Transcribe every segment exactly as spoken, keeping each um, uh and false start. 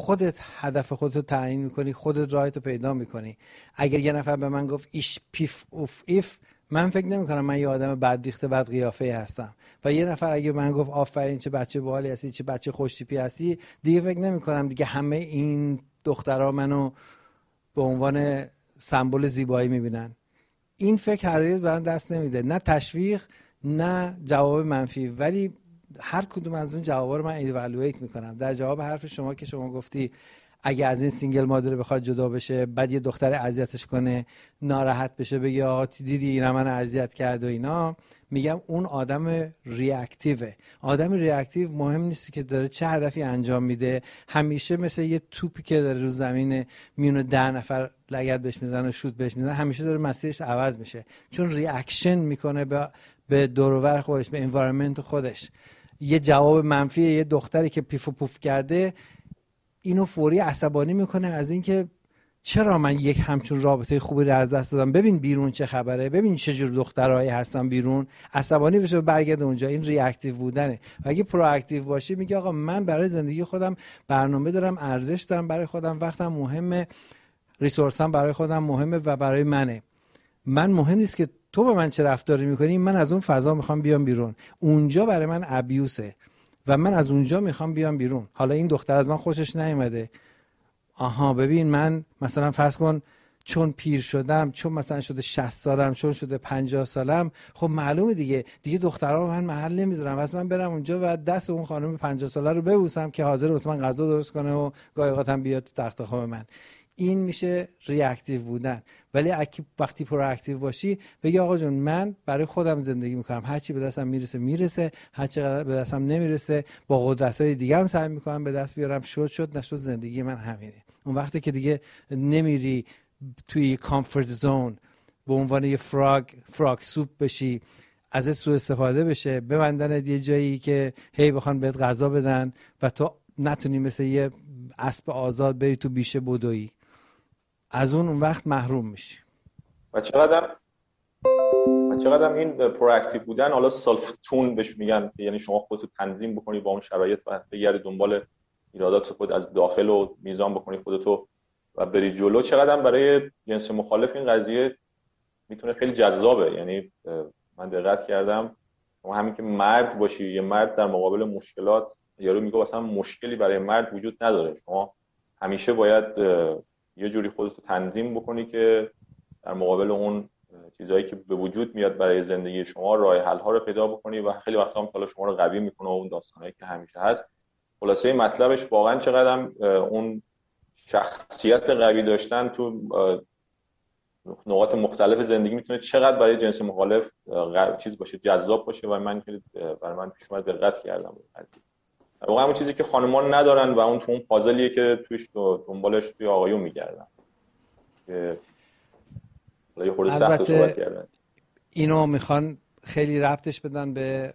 خودت هدف خودت رو تعیین میکنی، خودت راهت رو پیدا میکنی. اگر یه نفر به من گفت ایش پیف اوف ایف، من فکر نمیکنم من یه آدم بد ریخته بد قیافه هستم. و یه نفر اگه من گفت آفرین چه بچه باحالی هستی، چه بچه خوش تیپی هستی، دیگه فکر نمیکنم دیگه همه این دخترها منو به عنوان سمبل زیبایی میبینن. این فکر هرگز به من دست نمیده، نه تشویق نه جواب منفی، ولی هر کدوم از اون جوابا رو من ایوالویت میکنم. در جواب حرف شما که شما گفتی اگه از این سینگل مادر بخواد جدا بشه، بعد یه دختر اذیتش کنه، ناراحت بشه، بگه آقا دیدی اینا من اذیت کرد و اینا، میگم اون آدم ریاکتیوه. آدم ریاکتیو مهم نیست که داره چه هدفی انجام میده، همیشه مثل یه توپی که داره رو زمین میونه ده نفر لگد بهش میزنه و شوت بهش میزنه، همیشه داره مسیرش عوض میشه، چون ریاکشن میکنه به به دور و بر خودش، به انوایرمنت خودش. یه جواب منفی یه دختری که پیف و پوف کرده، اینو فوری عصبانی میکنه از اینکه چرا من یک همچون رابطه خوبی رو از دست دادم، ببین بیرون چه خبره، ببین چه جور دخترایی هستن بیرون، عصبانی بشه و برگرده اونجا. این ریاکتیو بودنه. و اگه پرواکتیو باشی میگه آقا من برای زندگی خودم برنامه دارم، ارزش دارم برای خودم، وقتم مهمه، ریسورسم برای خودم مهمه و برای منه. من مهم نیست که تو با من چه رفتاری میکنی، من از اون فضا میخوام بیام بیرون. اونجا برای من ابیوسه و من از اونجا میخوام بیام بیرون. حالا این دختر از من خوشش نیومده، آها ببین من مثلا فرض کن چون پیر شدم، چون مثلا شده شصت سالم، چون شده پنجاه سالم، خب معلومه دیگه دیگه دخترها من محل نمیذارم، واسه من برم اونجا و دست اون خانم پنجاه ساله رو ببوسم که حاضر واسه من غذا درست کنه و گاهی اوقات هم بیاد تو تخت خواب من. این میشه ریاکتیو بودن. ولی اگه وقتی پرواکتیو باشی بگی آقا جون من برای خودم زندگی میکنم، هر چی به دستم میرسه میرسه، هر چی به دستم نمیرسه با قدرت‌های دیگه هم سعی میکنم به دست بیارم، شد شد نشد زندگی من همینه. اون وقتی که دیگه نمیری توی کامفورت زون به عنوان یه فراگ فراگ سوپ بشی، ازت سوء استفاده بشه، ببندن یه جایی که هی بخوان بهت غذا بدن و تو نتونی مثل یه اسب آزاد بری تو بیشه بدویی، از اون اون وقت محروم میشی. و چقدر و چقدر این پرواکتیو بودن، حالا سلف تون بهش میگن، یعنی شما خودتو تنظیم بکنی با اون شرایط و بگردی دنبال ایرادات خود از داخل و میزان بکنی خودتو و بری جلو، چقدر برای جنس مخالف این قضیه میتونه خیلی جذابه. یعنی من دقت کردم شما همین که مرد باشی، یه مرد در مقابل مشکلات، یارو میگه اصلا مشکلی برای مرد وجود نداره، شما همیشه باید یه جوری خودتو تنظیم بکنی که در مقابل اون چیزایی که به وجود میاد برای زندگی شما راه حل ها رو پیدا بکنی و خیلی وقتا هم حالا شما رو قوی میکنه و اون داستانایی که همیشه هست. خلاصه مطلبش واقعا چقدر اون شخصیت قوی داشتن تو نقاط مختلف زندگی میتونه چقدر برای جنس مخالف چیز باشه، جذاب باشه. و من خیلی برای من پیش اومد دقت کردم واقعا اون چیزی که خانمان ندارن و اون تو اون پازلیه که توش دنبالش توی آقایون میگردن که یه خورده سخت صحبت کردن. اینو میخوان خیلی ربطش بدن به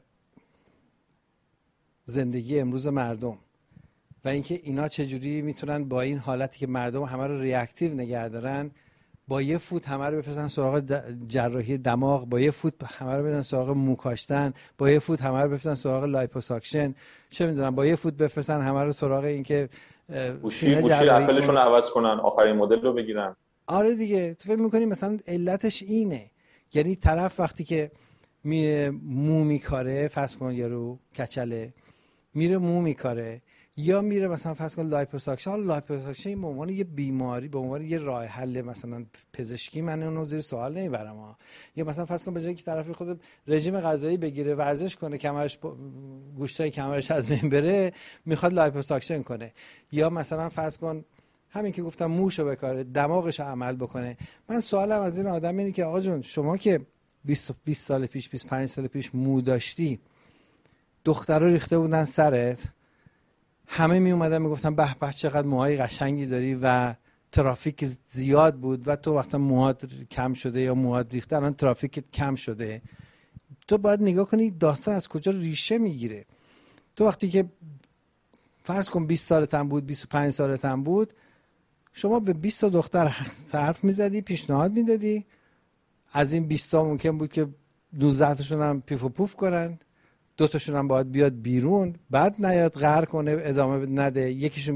زندگی امروز مردم و اینکه اینا چجوری میتونن با این حالتی که مردم همه رو ریاکتیو نگه دارن، با یه فوت همه رو بفرستن سراغ جراحی دماغ، با یه فوت همه رو بدن سراغ مو کاشتن، با یه فوت همه رو بفرستن سراغ لایپوساکشن، چه میدونم با یه فوت بفرستن همه رو سراغ اینکه سینه جراحی اپلشون عوض کنن، آخرین مدل رو بگیرن. آره دیگه، تو فکر می‌کنی مثلا علتش اینه؟ یعنی طرف وقتی که می مو میکاره، فرض کن یارو کچله میره مو میکاره، یا میره مثلا فرض کن لایپوساکشن. حالا لایپوساکشن به عنوان یه بیماری، به عنوان یه راه حل مثلا پزشکی من اونو زیر سوال نمیبرم ها. یا مثلا فرض کن به جای که طرف خود رژیم غذایی بگیره، ورزش کنه، کمرش گوشتای کمرش از بین بره، میخواد لایپوساکشن کنه. یا مثلا فرض کن همین که گفتم موشو بکاره، دماغش عمل بکنه. من سوالم از این آدم اینه که آقا جون شما که بیست بیست سال پیش بیست و پنج سال پیش مو داشتی، دخترا ریخته بودن سرت، همه می اومدن میگفتن به به چقدر موهای قشنگی داری و ترافیک زیاد بود و تو وقتا موهات کم شده یا موهات ریخته، الان ترافیکت کم شده. تو باید نگاه کنی داستان از کجا ریشه میگیره. تو وقتی که فرض کن بیست سالت هم بود، بیست و پنج سالت هم بود، شما به بیست تا دختر حرف میزدی، پیشنهاد میدادی، از این بیست تا ممکن بود که دوازده تاشون هم پیف و پوف کنن، دو تاشون هم باید بیاد بیرون، بعد نیاد قهر کنه ادامه نده، یکیشون